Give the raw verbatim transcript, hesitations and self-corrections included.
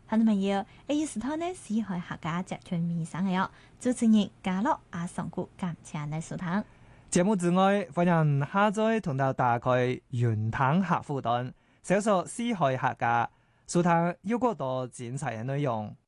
朋友們要一時頭呢，四海客家集團面上嘅哦，主持人嘉樂阿上古感謝你收聽。 節目之外，歡迎下載同到打開雲談客戶端，搜索四海客家，收聽有更多精彩嘅內容。